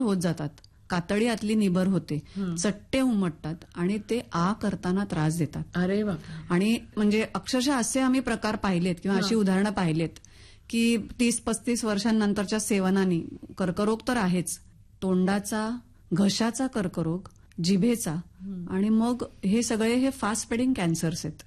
होत जातात, कातडी आतली निबर होते, चट्टे उमटतात आणि ते करताना त्रास देतात. अरे वा. आणि म्हणजे अक्षरशः असे आम्ही प्रकार पाहिलेत किंवा अशी उदाहरणं पाहिलेत की 30-35 वर्षांनंतरच्या सेवनाने कर्करोग तर आहेच, तोंडाचा, घशाचा कर्करोग, जिभेचा, आणि मग हे सगळे फास्ट स्प्रेडिंग कॅन्सर्स आहेत.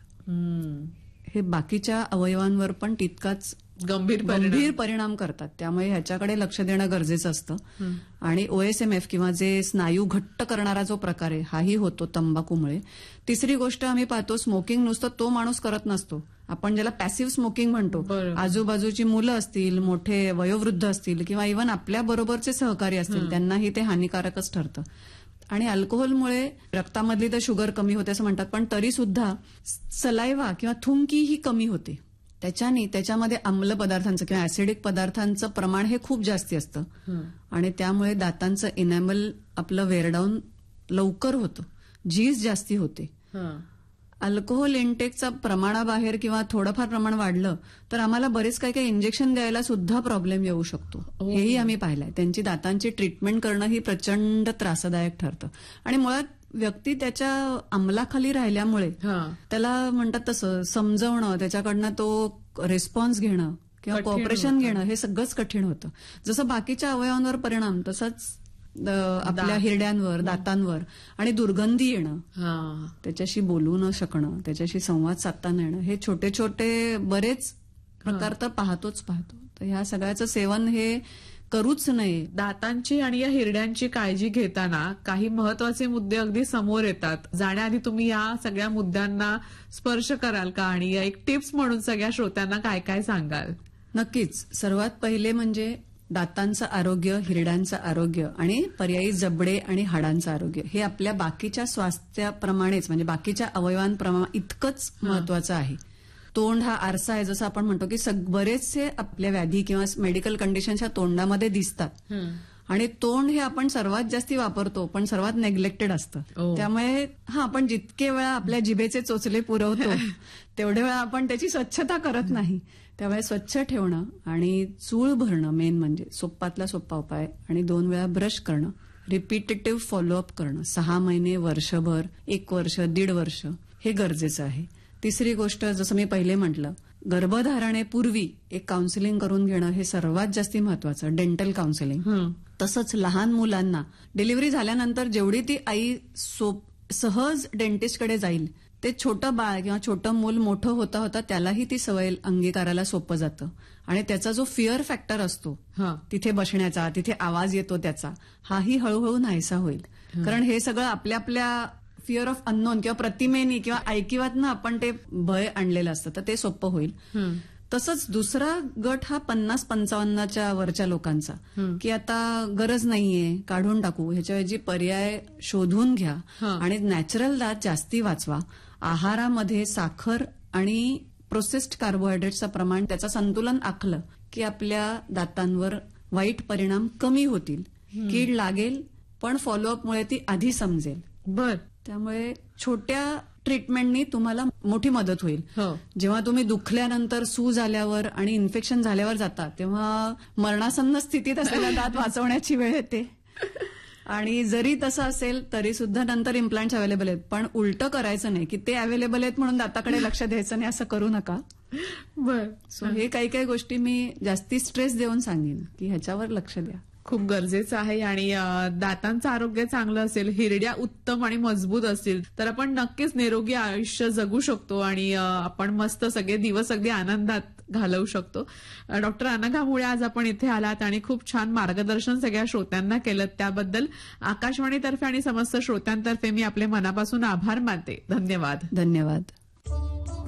हे बाकीच्या अवयवांवर पण तितकाच गंभीर परिणाम करतात. त्यामुळे ह्याच्याकडे लक्ष देणं गरजेचं असतं. आणि OSMF किंवा जे स्नायू घट्ट करणारा जो प्रकार आहे हाही होतो तंबाखूमुळे. तिसरी गोष्ट आम्ही पाहतो, स्मोकिंग नुसतं तो माणूस करत नसतो, आपण ज्याला पॅसिव्ह स्मोकिंग म्हणतो. आजूबाजूची मुलं असतील, मोठे वयोवृद्ध असतील किंवा इव्हन आपल्या बरोबरचे सहकारी असतील, त्यांनाही ते हानिकारकच ठरतं. आणि अल्कोहोलमुळे रक्तामधली तर शुगर कमी होते असं म्हणतात, पण तरी सुद्धा सलायवा किंवा थुंकी ही कमी होते. त्याच्यामध्ये आम्ल पदार्थांचं किंवा ऍसिडिक पदार्थांचं प्रमाण हे खूप जास्ती असतं आणि त्यामुळे दातांचं इनॅमल आपलं वेअरडाऊन लवकर होतं, झीज जास्ती होते. अल्कोहोल इंटेकचं प्रमाणाबाहेर किंवा थोडंफार प्रमाण वाढलं तर आम्हाला बरेच काही इंजेक्शन द्यायला सुद्धा प्रॉब्लेम येऊ शकतो. हेही आम्ही पाहिलंय. त्यांची दातांची ट्रीटमेंट करणं ही प्रचंड त्रासदायक ठरतं. आणि मुळात व्यक्ती त्याच्या अंमलाखाली राहिल्यामुळे त्याला म्हणतात तसं समजवणं, त्याच्याकडनं तो रिस्पॉन्स घेणं किंवा कॉपरेशन घेणं हे सगळंच कठीण होतं. जसं बाकीच्या अवयवांवर परिणाम तसंच आपल्या हिरड्यांवर, दातांवर, आणि दुर्गंधी येणं, त्याच्याशी बोलू न शकणं, त्याच्याशी संवाद साधता न येणं, हे छोटे छोटे बरेच प्रकार तर पाहतो. तर ह्या सगळ्याचं सेवन हे करूच नये. दातांची आणि या हिरड्यांची काळजी घेताना काही महत्वाचे मुद्दे अगदी समोर येतात. जाण्याआधी तुम्ही या सगळ्या मुद्द्यांना स्पर्श कराल का, आणि एक टिप्स म्हणून सगळ्या श्रोत्यांना काय काय सांगाल? नक्कीच. सर्वात पहिले म्हणजे दातांचं आरोग्य, हिरड्यांचं आरोग्य आणि पर्यायी जबडे आणि हाडांचं आरोग्य हे आपल्या बाकीच्या स्वास्थ्याप्रमाणेच म्हणजे बाकीच्या अवयवांप्रमाणे इतकंच महत्वाचं आहे. तोंड हा आरसा आहे, जसं आपण म्हणतो की बरेचसे आपल्या व्याधी किंवा मेडिकल कंडिशनच्या तोंडामध्ये दिसतात. आणि तोंड हे आपण सर्वात जास्ती वापरतो पण सर्वात नेग्लेक्टेड असतं. त्यामुळे आपण जितके वेळा आपल्या जिभेचे चोचले पुरवतो तेवढे वेळा आपण त्याची स्वच्छता करत नाही. त्यामुळे स्वच्छ ठेवणं आणि चूळ भरणं मेन म्हणजे सोप्पातला सोप्पा उपाय, आणि 2 वेळा ब्रश करणं, रिपीटेटिव्ह फॉलोअप करणं, 6 महिने, वर्षभर, 1 वर्ष, 1.5 वर्ष हे गरजेचं आहे. तिसरी गोष्ट, जसं मी पहिले म्हटलं, गर्भधारणेपूर्वी एक काउन्सिलिंग करून घेणं हे सर्वात जास्ती महत्वाचं, डेंटल काउन्सिलिंग. तसंच लहान मुलांना डिलिव्हरी झाल्यानंतर जेवढी ती आई सहज डेंटिस्टकडे जाईल, ते छोटं बाळ किंवा छोटं मूल मोठं होता होता त्यालाही ती सवय अंगीकाराला सोपं जातं. आणि त्याचा जो फिअर फॅक्टर असतो तिथे बसण्याचा, तिथे आवाज येतो त्याचा, हाही हळूहळू नाहीसा होईल. कारण हे सगळं आपल्या आपल्या फिअर ऑफ अननोन किंवा प्रतिमेनी किंवा ऐकिवातनं आपण ते भय आणलेलं असतं, तर ते सोपं होईल. तसंच दुसरा गट हा 50-55च्या वरच्या लोकांचा, की आता गरज नाहीये, काढून टाकू, ह्याच्याऐवजी पर्याय शोधून घ्या आणि नॅचरल दात जास्ती वाचवा. आहारामध्ये साखर आणि प्रोसेस्ड कार्बोहायड्रेटचं प्रमाण, त्याचं संतुलन आखलं की आपल्या दातांवर वाईट परिणाम कमी होतील. कीड लागेल पण फॉलोअपमुळे ती आधी समजेल. त्यामुळे छोट्या ट्रीटमेंटनी तुम्हाला मोठी मदत होईल. जेव्हा तुम्ही दुखल्यानंतर सूज आल्यावर आणि इन्फेक्शन झाल्यावर जाता तेव्हा मरणासन्न स्थितीत असलेला दात वाचवण्याची वेळ येते. आणि जरी तसं असेल तरी सुद्धा नंतर इम्प्लांट्स अवेलेबल आहेत, पण उलटं करायचं नाही की ते अवेलेबल आहेत म्हणून दाताकडे लक्ष द्यायचं नाही, असं करू नका. सो हे काही काही गोष्टी मी जास्ती स्ट्रेस देऊन सांगेन की ह्याच्यावर लक्ष द्या. खूप गरजेचं आहे. आणि दातांचं आरोग्य चांगलं असेल, हिरड्या उत्तम आणि मजबूत असतील तर आपण नक्कीच निरोगी आयुष्य जगू शकतो आणि आपण मस्त सगळे दिवस अगदी आनंदात घालवू शकतो. डॉक्टर अनघा मुळे आज आपण इथे आलात आणि खूप छान मार्गदर्शन सगळ्या श्रोत्यांना केलं, त्याबद्दल आकाशवाणीतर्फे आणि समस्त श्रोत्यांतर्फे मी आपले मनापासून आभार मानते. धन्यवाद. धन्यवाद.